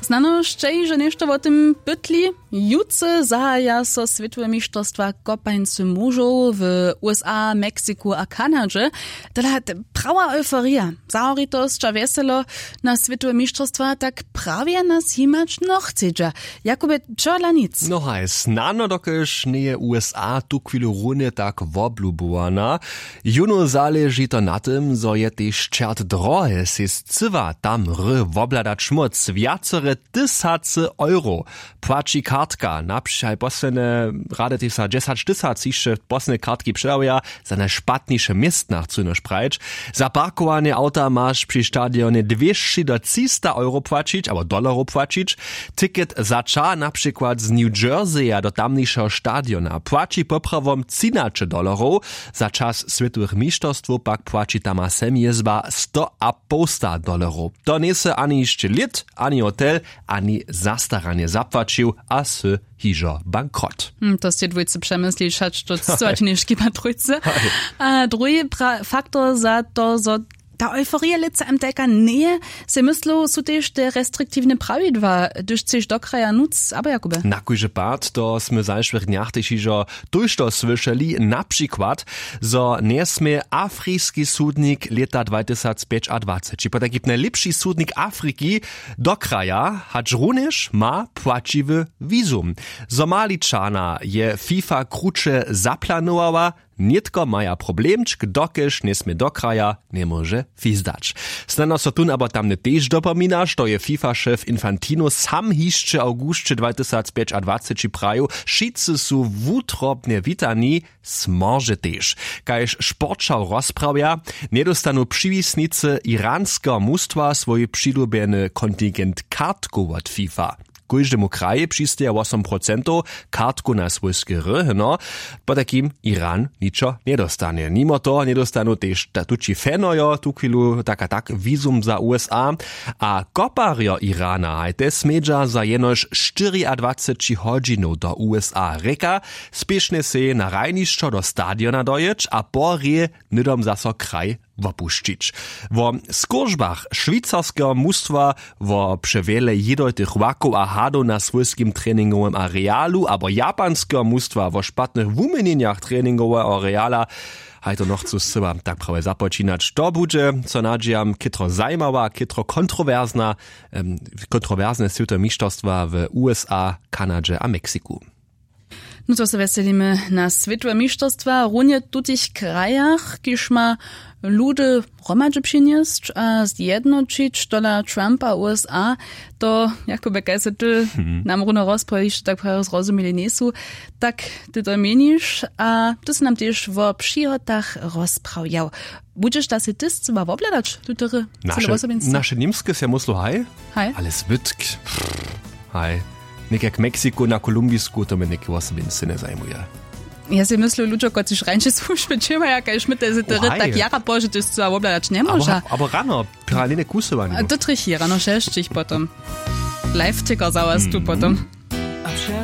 Znano szczej, że nešto o tym bytli. Jutce zahaja so Światowe mistrzostwa kopańcy mużów w USA, Meksyku a Kanadzie. Teda prawa euforia. Zahoritosť a weselo na Światowe mistrzostwa tak prawie nas himać no chcedza. Jakube, čo dla nic? No hej, znano dokež nie USA tu chwilu runie tak woblubowana. Juno zależy to na tym, zo je tež čert drohe se scywa tam wobladać moc. Wiacore tysace euro płaci kartka. Naprzykład posledne rade tych za 10 tysac jeszcze posledne kartki przejawia za najszpatniejsze miestnach zu noś prajeć. Za parkowanie auta masz przy stadionie 200 do 300 euro płacić, albo dolarów płacić. Ticket za cza na przykład z New Jerseya do tamniejszego stadiona płaci poprawom 13 dolarów. Za czas Światowych mistrzostw pak płaci tam sem jezba 100,5 dolarów. To nie se ani jeszcze lit, ani hotel, ani zastaranie zapłacił, a se hižo bankrot. To ste dvojce przemyslić, to stoć niżki patrójce. A drugi faktor za to, że ta euforia lica MTK nie se myslu su też te restriktywne prawidła, gdyż chcesz do kraja nuc, aber Jakube. Na kujże part, to sme zajszwych dniach też hižo tuż to słyszeli, na przykład, zo nie sme afryjski sudnik leta 2025. Či potem gibt najlepszy sudnik Afryki do kraja, hacz również ma płaciwy wizum. Somaliczana je FIFA krucze zaplanowała, Nitko maja problemčk, dokež nesme do kraja ne može fizdać. Znano so tun aber tam ne tež dopomina, što je FIFA-šef Infantino sam hišče augustče 2025 praju, šice su wutrobne vitani, smorže tež. Kajž športšav rozpravja, nedostanu přivisnice iranska mustva svoj přidobene kontingent kartku od FIFA. Kóždemu kraje přisteja 8% kartku na svojske rhno, po takim Iran ničo nedostane. Mimo to nedostanu tež tuči fenojo, tu chwilu tak vizum za USA, a koparjo Irana hajte smedža za jenož 24 hodžinov do USA reka, spiešne se na rajniščo do stadiona doječ, a porije nidom zaso kraj wopuščić. Wo skoržbach švicarského mužstva wo přewiele jedojtych waków a hadów na swojskim treningowym arealu, abo japanského mužstva wo špatnych wumienieniach treningowego areala haj to noch zu syba tak prawie započinać. To bude, co nadziejam, kitro zajmowa, kitro kontroverzne Światowe mistrzostwa w USA, Kanadzie a Meksyku. No to se veselimy na Światowe mistrzostwa runie tutich krajach, kiż ma ludy romadže przynieść, a zjednoczyć dola Trumpa USA, to Jakube, kaj se ty nam runo rozprawisz, tak prawie zrozumieli niesu, tak ty to menisz, a ty se nam też w przychodach rozprawiał. Budeš da se ty zcela obladać, tutere nasze niemskie se muslo haj? Haj? Alles wytk. Haj. Nek jak Meksiko na kolumbijsku, to me neki osobinscy ne zajmuje. Ja si myslím, ľudia, keď si rajnče služby čima, jaká šmite se tery tak jara pože, ty zcela obladać nie może. Aber rano, praline kusovanie. To trich rano šeštich potom. Live-ticker zawas tu potom.